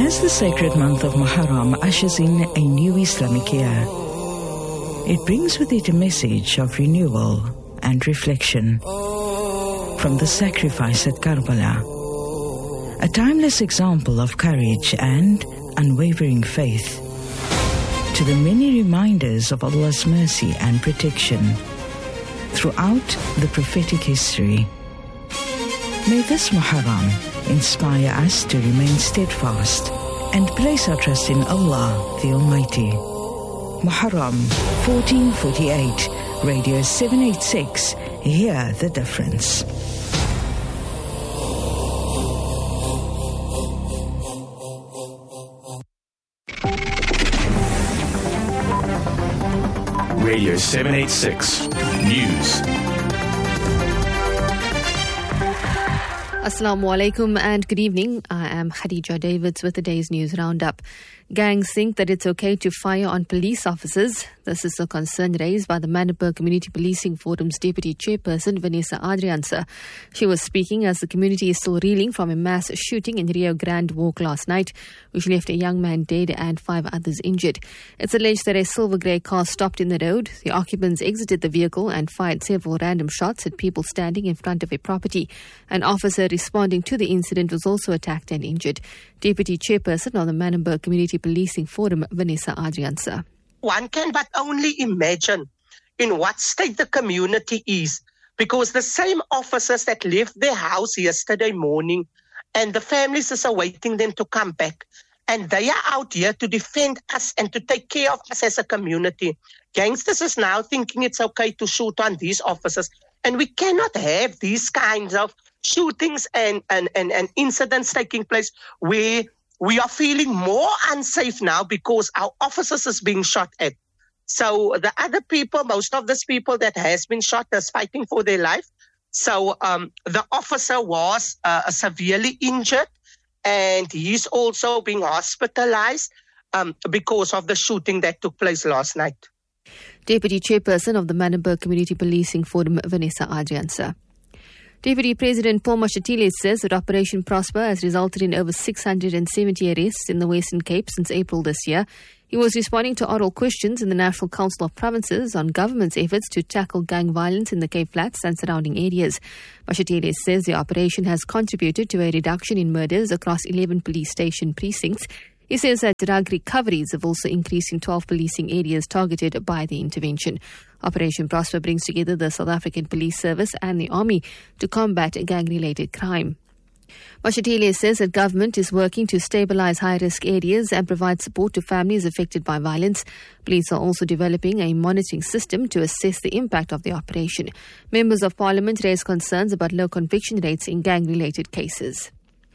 As the sacred month of Muharram ushers in a new Islamic year, it brings with it a message of renewal and reflection. From the sacrifice at Karbala, a timeless example of courage and unwavering faith, to the many reminders of Allah's mercy and protection throughout the prophetic history. May this Muharram inspire us to remain steadfast and place our trust in Allah the Almighty. Muharram 1448, Radio 786, hear the difference. Radio 786 News. Assalamu alaikum and good evening. I am Khadija Davids with the day's news roundup. Gangs think that it's okay to fire on police officers. This is a concern raised by the Manipur Community Policing Forum's Deputy Chairperson, Vanessa Adrianse. She was speaking as the community is still reeling from a mass shooting in Rio Grande Walk last night, which left a young man dead and 5 others injured. It's alleged that a silver grey car stopped in the road. The occupants exited the vehicle and fired several random shots at people standing in front of a property. An officer responding to the incident was also attacked and injured. Deputy Chairperson of the Manipur Community Policing Forum, Vanessa Adrianse. One can but only imagine in what state the community is, because the same officers that left their house yesterday morning and the families is awaiting them to come back, and they are out here to defend us and to take care of us as a community. Gangsters is now thinking it's okay to shoot on these officers, and we cannot have these kinds of shootings and incidents taking place where we are feeling more unsafe now because our officers is being shot at. So the other people, most of these people that has been shot is fighting for their life. So the officer was severely injured, and he's also being hospitalized because of the shooting that took place last night. Deputy Chairperson of the Manipur Community Policing Forum, Vanessa Adrianse. Deputy President Paul Mashatile says that Operation Prosper has resulted in over 670 arrests in the Western Cape since April this year. He was responding to oral questions in the National Council of Provinces on government's efforts to tackle gang violence in the Cape Flats and surrounding areas. Mashatile says the operation has contributed to a reduction in murders across 11 police station precincts. He says that drug recoveries have also increased in 12 policing areas targeted by the intervention. Operation Prosper brings together the South African Police Service and the Army to combat gang-related crime. Mashatile says that government is working to stabilize high-risk areas and provide support to families affected by violence. Police are also developing a monitoring system to assess the impact of the operation. Members of Parliament raised concerns about low conviction rates in gang-related cases.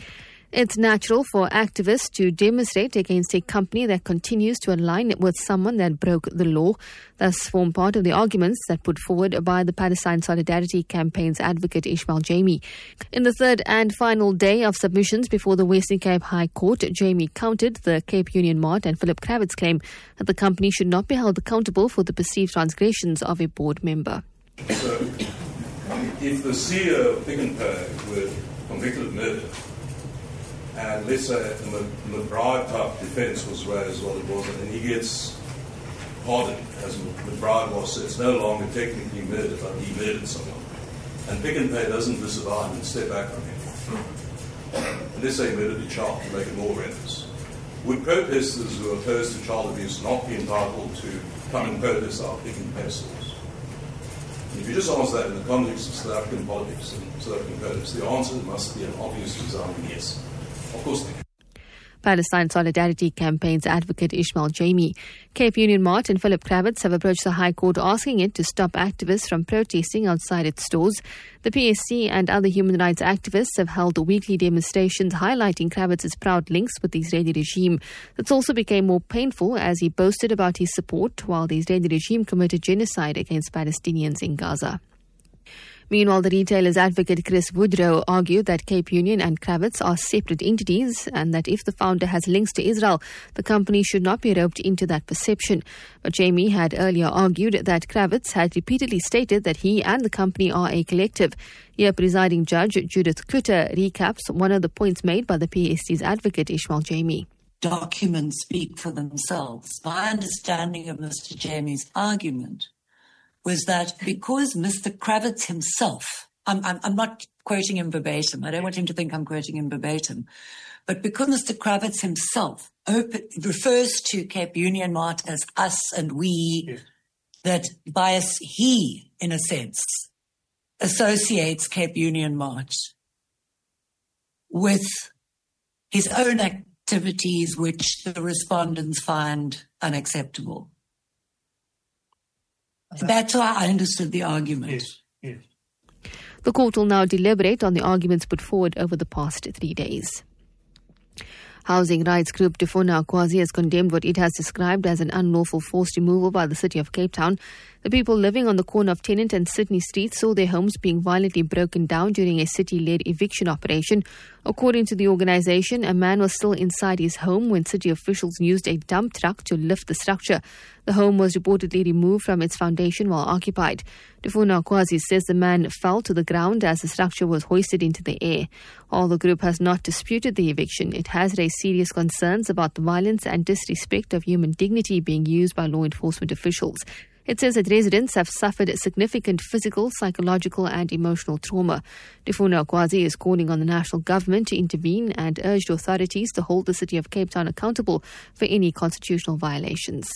It's natural for activists to demonstrate against a company that continues to align with someone that broke the law. Thus form part of the arguments that put forward by the Palestine Solidarity Campaign's advocate Ishmael Jamie. In the third and final day of submissions before the Western Cape High Court, Jamie countered the Cape Union Mart and Philip Kravitz claim that the company should not be held accountable for the perceived transgressions of a board member. So, if the CEO of Pick n Pay were convicted of murder, and let's say a McBride type defence was raised, what it was, and he gets pardoned, as McBride was, so it's no longer technically murder, but he murdered someone. And Pick n Pay doesn't disavow and step back on him. And let's say he murdered a child to make it more horrendous. Would protesters who are opposed to child abuse not be entitled to come and protest our Pick n Pay stores? And if you just answer that in the context of South African politics and South African protests, the answer must be an obvious resounding yes. Of course they can. Palestine Solidarity Campaign's advocate Ishmael Jamie. Cape Union Mart and Philip Kravitz have approached the High Court asking it to stop activists from protesting outside its stores. The PSC and other human rights activists have held weekly demonstrations highlighting Kravitz's proud links with the Israeli regime. This also became more painful as he boasted about his support while the Israeli regime committed genocide against Palestinians in Gaza. Meanwhile, the retailer's advocate Chris Woodrow argued that Cape Union and Kravitz are separate entities and that if the founder has links to Israel, the company should not be roped into that perception. But Jamie had earlier argued that Kravitz had repeatedly stated that he and the company are a collective. Here, presiding judge Judith Kutter recaps one of the points made by the PSC's advocate Ishmael Jamie. documents speak for themselves. My understanding of Mr. Jamie's argument was that because Mr. Kravitz himself, I'm not quoting him verbatim, I don't want him to think I'm quoting him verbatim, but because Mr. Kravitz himself refers to Cape Union Mart as us and we, yes, that bias he, in a sense, associates Cape Union Mart with his own activities which the respondents find unacceptable. That's how I understood the argument. Yes, yes. The court will now deliberate on the arguments put forward over the past 3 days. Housing rights group Tefuna Akwazi has condemned what it has described as an unlawful forced removal by the city of Cape Town. The people living on the corner of Tennant and Sydney Street saw their homes being violently broken down during a city-led eviction operation. According to the organisation, a man was still inside his home when city officials used a dump truck to lift the structure. The home was reportedly removed from its foundation while occupied. Tefuna Akwazi says the man fell to the ground as the structure was hoisted into the air. While the group has not disputed the eviction, it has raised serious concerns about the violence and disrespect of human dignity being used by law enforcement officials. It says that residents have suffered significant physical, psychological and emotional trauma. Tefuna Akwazi is calling on the national government to intervene and urged authorities to hold the city of Cape Town accountable for any constitutional violations.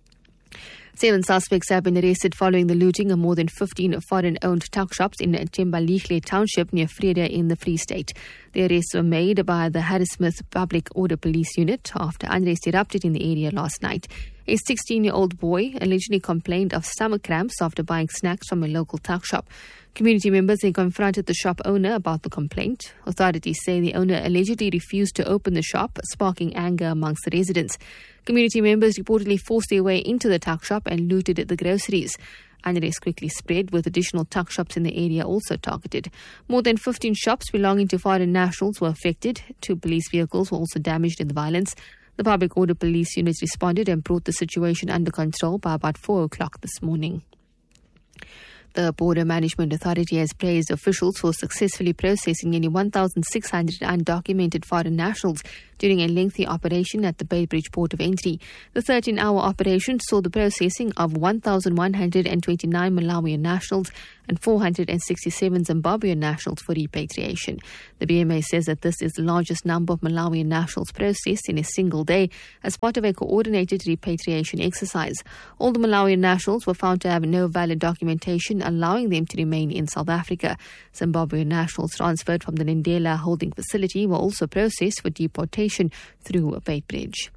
7 suspects have been arrested following the looting of more than 15 foreign-owned tuck shops in Thembalethu Township near Vrede in the Free State. The arrests were made by the Harrismith Public Order Police Unit after unrest erupted in the area last night. A 16-year-old boy allegedly complained of stomach cramps after buying snacks from a local tuck shop. Community members then confronted the shop owner about the complaint. Authorities say the owner allegedly refused to open the shop, sparking anger amongst the residents. Community members reportedly forced their way into the tuck shop and looted the groceries. Unrest quickly spread, with additional tuck shops in the area also targeted. More than 15 shops belonging to foreign nationals were affected. 2 police vehicles were also damaged in the violence. The Public Order Police Unit responded and brought the situation under control by about 4 o'clock this morning. The Border Management Authority has praised officials for successfully processing nearly 1,600 undocumented foreign nationals during a lengthy operation at the Beitbridge Port of Entry. The 13-hour operation saw the processing of 1,129 Malawian nationals and 467 Zimbabwean nationals for repatriation. The BMA says that this is the largest number of Malawian nationals processed in a single day as part of a coordinated repatriation exercise. All the Malawian nationals were found to have no valid documentation allowing them to remain in South Africa. Zimbabwean nationals transferred from the Lindela holding facility were also processed for deportation through Beitbridge.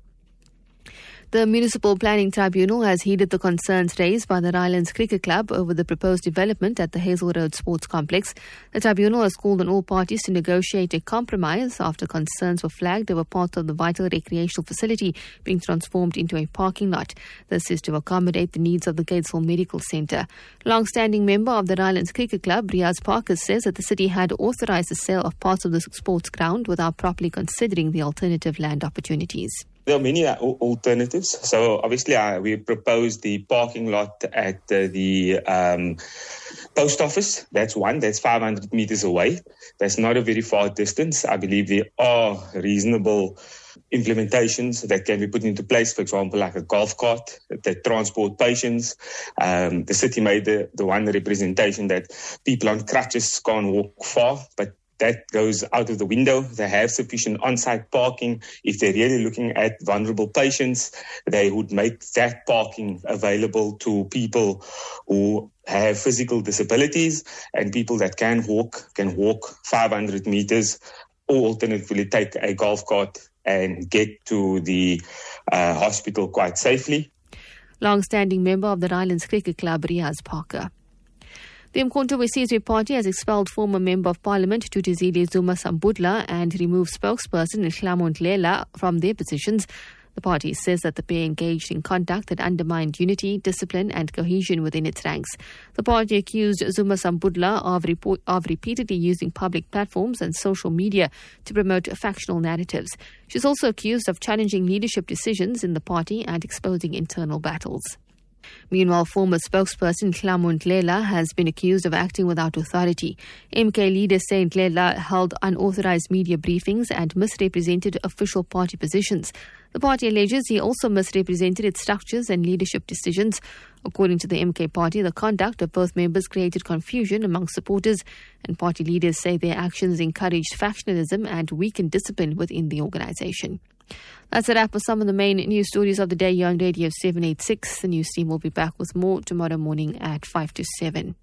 The Municipal Planning Tribunal has heeded the concerns raised by the Rylands Cricket Club over the proposed development at the Hazel Road Sports Complex. The tribunal has called on all parties to negotiate a compromise after concerns were flagged over part of the vital recreational facility being transformed into a parking lot. This is to accommodate the needs of the Gatesville Medical Centre. Long-standing member of the Rylands Cricket Club, Riaz Parker, says that the city had authorised the sale of parts of the sports ground without properly considering the alternative land opportunities. There are many alternatives. So obviously we proposed the parking lot at the post office. That's one. That's 500 meters away. That's not a very far distance. I believe there are reasonable implementations that can be put into place, for example, like a golf cart that transport patients. The city made the one representation that people on crutches can't walk far, but that goes out of the window. They have sufficient on-site parking. If they're really looking at vulnerable patients, they would make that parking available to people who have physical disabilities and people that can walk 500 meters, or alternatively take a golf cart and get to the hospital quite safely. Long-standing member of the Rylands Cricket Club, Riaz Parker. The Umkhonto we Sizwe Party has expelled former Member of Parliament Thuthuzile Zuma Sambudla and removed spokesperson Nhlamo Ndlela from their positions. The party says that the pair engaged in conduct that undermined unity, discipline and cohesion within its ranks. The party accused Zuma Sambudla of repeatedly using public platforms and social media to promote factional narratives. She's also accused of challenging leadership decisions in the party and exposing internal battles. Meanwhile, former spokesperson Klamont Lela has been accused of acting without authority. MK leaders say Lela held unauthorized media briefings and misrepresented official party positions. The party alleges he also misrepresented its structures and leadership decisions. According to the MK party, the conduct of both members created confusion among supporters, and party leaders say their actions encouraged factionalism and weakened discipline within the organisation. That's a wrap for some of the main news stories of the day here on Radio 786. The news team will be back with more tomorrow morning at 5 to 7.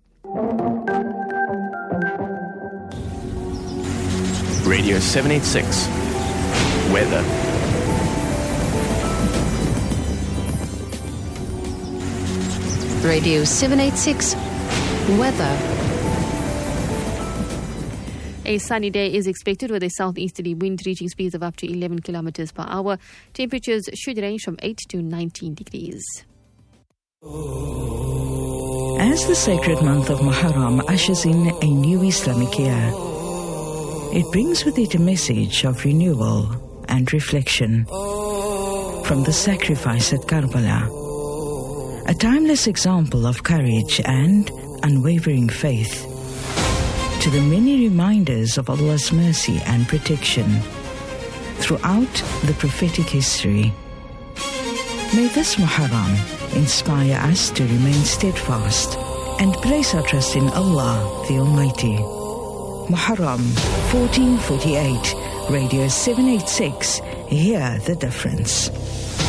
Radio 786. Weather. Radio 786 Weather. A sunny day is expected with a southeasterly wind reaching speeds of up to 11 kilometers per hour. Temperatures should range from 8 to 19 degrees. As the sacred month of Muharram ushers in a new Islamic year, it brings with it a message of renewal and reflection. From the sacrifice at Karbala, a timeless example of courage and unwavering faith, to the many reminders of Allah's mercy and protection throughout the prophetic history. May this Muharram inspire us to remain steadfast and place our trust in Allah the Almighty. Muharram 1448, Radio 786, hear the difference.